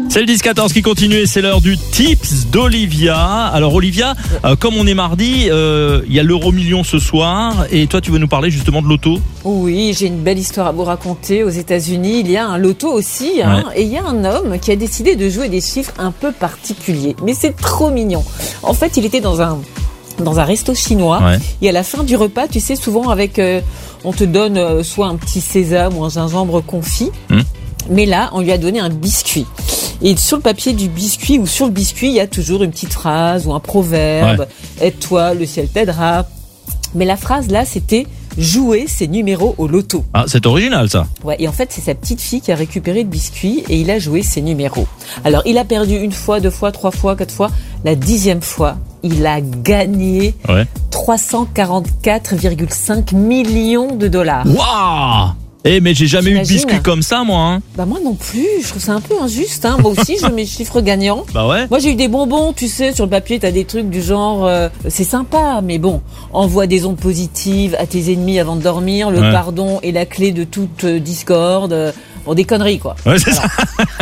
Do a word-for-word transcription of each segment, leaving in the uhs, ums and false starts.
C'est le dix quatorze qui continue et c'est l'heure du tips d'Olivia. Alors Olivia, euh, comme on est mardi, il euh, y a l'euro million ce soir et toi tu veux nous parler justement de l'auto. Oui, j'ai une belle histoire à vous raconter. Aux États-Unis, il y a un loto aussi, hein, Ouais. et il y a un homme qui a décidé de jouer des chiffres un peu particuliers. Mais c'est trop mignon. En fait, il était dans un dans un resto chinois Ouais. et à la fin du repas, tu sais, souvent avec, euh, on te donne euh, soit un petit sésame ou un gingembre confit. Mmh. Mais là, on lui a donné un biscuit. Et sur le papier du biscuit ou sur le biscuit, il y a toujours une petite phrase ou un proverbe. Ouais. Aide-toi, le ciel t'aidera. Mais la phrase là, c'était jouer ses numéros au loto. Ah, c'est original ça. Ouais, et en fait, c'est sa petite fille qui a récupéré le biscuit et il a joué ses numéros. Alors, il a perdu une fois, deux fois, trois fois, quatre fois. La dixième fois, il a gagné Ouais. trois cent quarante-quatre virgule cinq millions de dollars. Waouh! Eh mais j'ai jamais T'imagines ? eu de biscuit comme ça moi. Hein. Bah moi non plus, je trouve ça un peu injuste. Hein. Moi aussi, je veux mes chiffres gagnants. Bah ouais. Moi j'ai eu des bonbons, tu sais, sur le papier, t'as des trucs du genre, euh, c'est sympa, mais bon, envoie des ondes positives à tes ennemis avant de dormir, le Ouais. pardon est la clé de toute euh, discorde. Euh, bon, des conneries quoi. Ouais, c'est ça.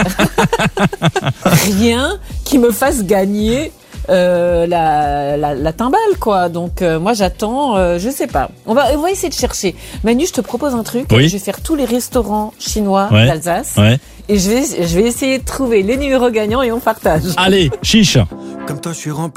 Rien qui me fasse gagner euh, la, la, la timbale quoi. Donc euh, moi j'attends, euh, je sais pas. On va, on va essayer de chercher. Manu, je te propose un truc. Oui. Je vais faire tous les restaurants chinois Ouais. d'Alsace Ouais. et je vais, je vais essayer de trouver les numéros gagnants et on partage. Allez, chiche. Comme toi, je suis rempli.